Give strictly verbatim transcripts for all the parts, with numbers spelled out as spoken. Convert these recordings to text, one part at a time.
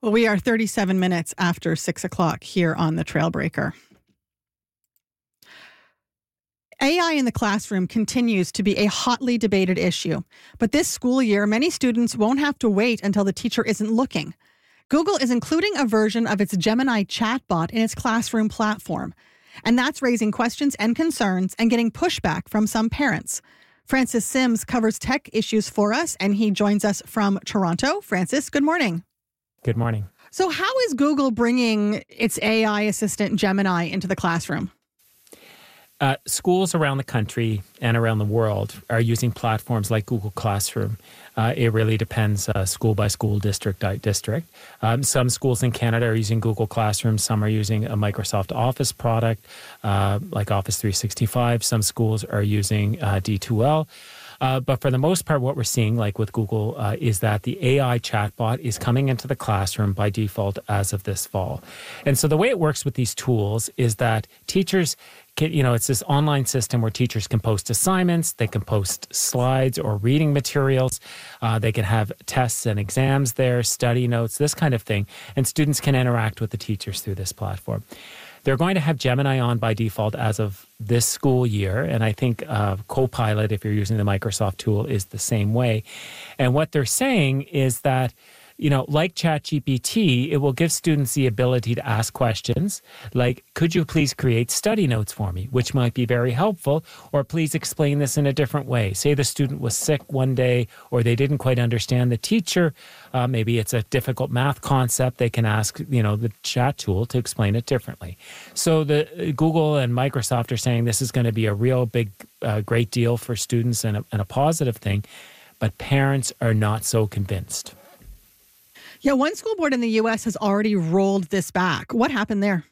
Well, we are thirty-seven minutes after six o'clock here on the Trailbreaker. A I in the classroom continues to be a hotly debated issue. But this school year, many students won't have to wait until the teacher isn't looking. Google is including a version of its Gemini chatbot in its classroom platform. And that's raising questions and concerns and getting pushback from some parents. Francis Sims covers tech issues for us, and he joins us from Toronto. Francis, good morning. Good morning. So how is Google bringing its A I assistant Gemini into the classroom? Uh, schools around the country and around the world are using platforms like Google Classroom. Uh, it really depends uh, school by school, district by district. Um, some schools in Canada are using Google Classroom. Some are using a Microsoft Office product uh, like Office three sixty-five. Some schools are using uh, D two L. Uh, but for the most part, what we're seeing, like with Google, uh, is that the A I chatbot is coming into the classroom by default as of this fall. And so the way it works with these tools is that teachers can, you know, it's this online system where teachers can post assignments, they can post slides or reading materials, uh, they can have tests and exams there, study notes, this kind of thing, and students can interact with the teachers through this platform. They're going to have Gemini on by default as of this school year, and I think uh, Copilot, if you're using the Microsoft tool, is the same way. And what they're saying is that, you know, like ChatGPT, it will give students the ability to ask questions like, could you please create study notes for me, which might be very helpful, or please explain this in a different way. Say the student was sick one day, or they didn't quite understand the teacher. Uh, maybe it's a difficult math concept. They can ask, you know, the chat tool to explain it differently. So the Google and Microsoft are saying this is going to be a real big, uh, great deal for students and a, and a positive thing, but parents are not so convinced. Yeah, one school board in the U S has already rolled this back. What happened there?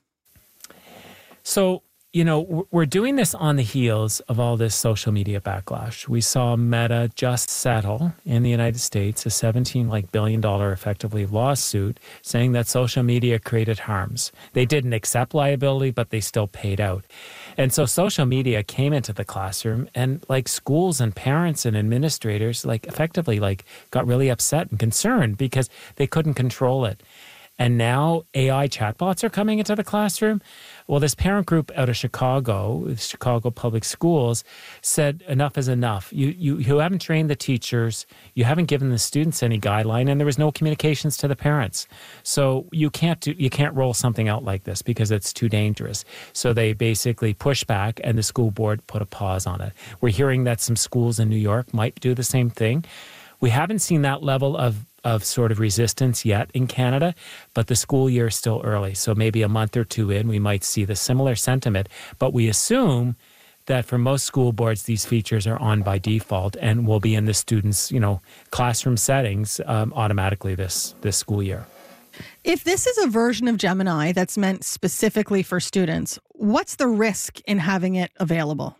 So, you know, we're doing this on the heels of all this social media backlash. We saw Meta just settle in the United States a seventeen like billion dollar effectively lawsuit saying that social media created harms. They didn't accept liability, but they still paid out. And so social media came into the classroom, and like schools and parents and administrators like effectively like got really upset and concerned because they couldn't control it. And now A I chatbots are coming into the classroom. Well, this parent group out of Chicago, Chicago Public Schools, said enough is enough. You, you, you haven't trained the teachers. You haven't given the students any guideline, and there was no communications to the parents. So you can't do, you can't roll something out like this because it's too dangerous. So they basically pushed back, and the school board put a pause on it. We're hearing that some schools in New York might do the same thing. We haven't seen that level of of sort of resistance yet in Canada, but the school year is still early. So maybe a month or two in, we might see the similar sentiment. But we assume that for most school boards, these features are on by default and will be in the students', you know, classroom settings um, automatically this, this school year. If this is a version of Gemini that's meant specifically for students, what's the risk in having it available?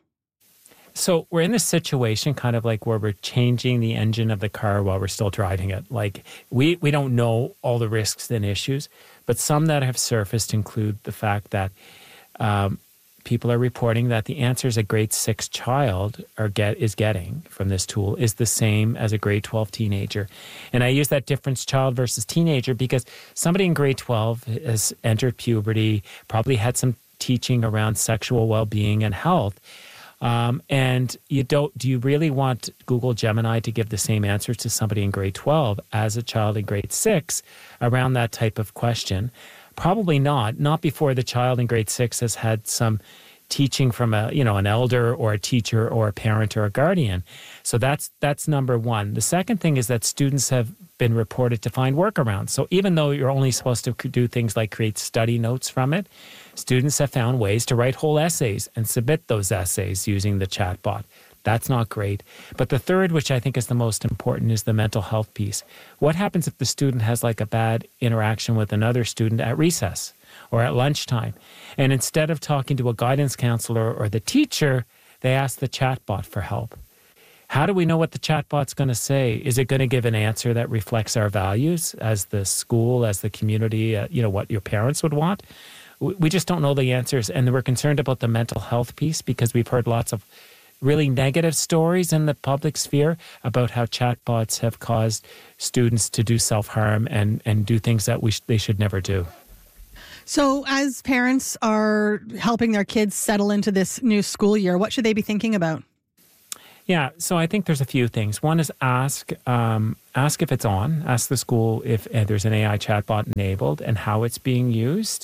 So we're in this situation kind of like where we're changing the engine of the car while we're still driving it. Like we, we don't know all the risks and issues, but some that have surfaced include the fact that um, people are reporting that the answers a grade six child are get is getting from this tool is the same as a grade twelve teenager. And I use that difference child versus teenager because somebody in grade twelve has entered puberty, probably had some teaching around sexual well-being and health. Um, and you don't, do you really want Google Gemini to give the same answers to somebody in grade twelve as a child in grade six around that type of question? Probably not, not before the child in grade six has had some teaching from a, you know, an elder or a teacher or a parent or a guardian. So that's, that's number one. The second thing is that students have been reported to find workarounds. So even though you're only supposed to do things like create study notes from it, students have found ways to write whole essays and submit those essays using the chatbot. That's not great. But the third, which I think is the most important, is the mental health piece. What happens if the student has like a bad interaction with another student at recess or at lunchtime? And instead of talking to a guidance counselor or the teacher, they ask the chatbot for help. How do we know what the chatbot's going to say? Is it going to give an answer that reflects our values as the school, as the community, uh, you know, what your parents would want? We just don't know the answers. And we're concerned about the mental health piece because we've heard lots of really negative stories in the public sphere about how chatbots have caused students to do self-harm and, and do things that we sh- they should never do. So as parents are helping their kids settle into this new school year, what should they be thinking about? Yeah, so I think there's a few things. One is ask um, ask if it's on. Ask the school if uh, there's an A I chatbot enabled and how it's being used.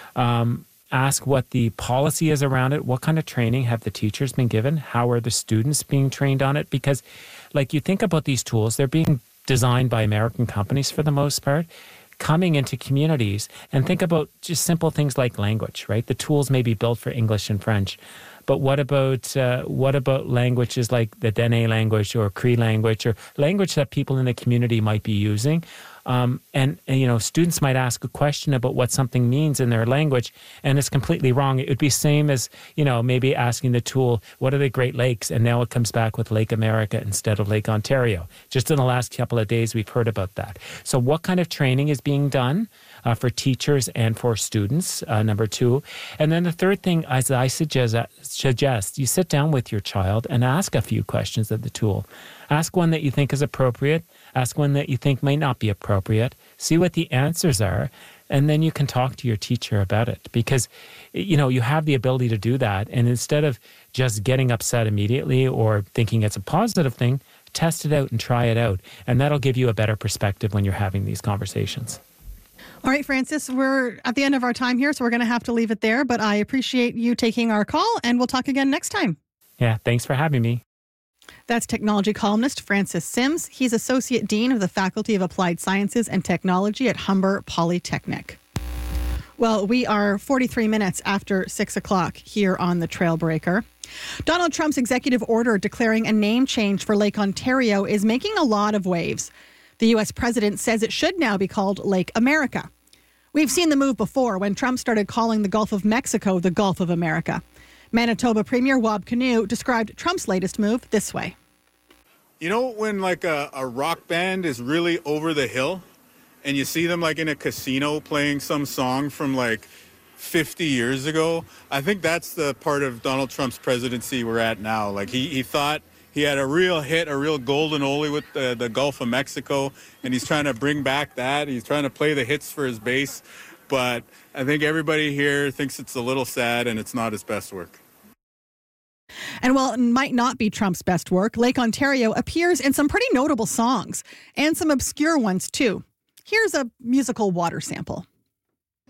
Um, ask what the policy is around it. What kind of training have the teachers been given? How are the students being trained on it? Because, like, you think about these tools, they're being designed by American companies for the most part, coming into communities. And think about just simple things like language, right? The tools may be built for English and French. But what about uh, what about languages like the Dene language or Cree language or language that people in the community might be using? Um, and, and, you know, students might ask a question about what something means in their language, and it's completely wrong. It would be same as, you know, maybe asking the tool, what are the Great Lakes? And now it comes back with Lake America instead of Lake Ontario. Just in the last couple of days, we've heard about that. So what kind of training is being done uh, for teachers and for students, uh, number two? And then the third thing, as I suggest, suggest, you sit down with your child and ask a few questions of the tool. Ask one that you think is appropriate. Ask one that you think might not be appropriate. See what the answers are, and then you can talk to your teacher about it. Because, you know, you have the ability to do that. And instead of just getting upset immediately or thinking it's a positive thing, test it out and try it out. And that'll give you a better perspective when you're having these conversations. All right, Francis, we're at the end of our time here, so we're going to have to leave it there. But I appreciate you taking our call, and we'll talk again next time. Yeah, thanks for having me. That's technology columnist Francis Sims. He's Associate Dean of the Faculty of Applied Sciences and Technology at Humber Polytechnic. Well, we are forty-three minutes after six o'clock here on the Trailbreaker. Donald Trump's executive order declaring a name change for Lake Ontario is making a lot of waves. The U S president says it should now be called Lake America. We've seen the move before when Trump started calling the Gulf of Mexico the Gulf of America. Manitoba Premier Wab Kinew described Trump's latest move this way. You know when like a, a rock band is really over the hill and you see them like in a casino playing some song from like fifty years ago? I think that's the part of Donald Trump's presidency we're at now. Like he, he thought he had a real hit, a real golden oldie with the, the Gulf of Mexico, and he's trying to bring back that. He's trying to play the hits for his base. But I think everybody here thinks it's a little sad and it's not his best work. And while it might not be Trump's best work, Lake Ontario appears in some pretty notable songs and some obscure ones too. Here's a musical water sample.